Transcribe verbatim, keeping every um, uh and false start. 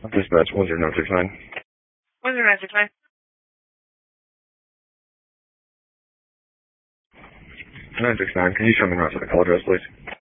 Dispatch one zero nine six nine. one zero nine six nine. nine six nine, can you show me the rest of the call address, please?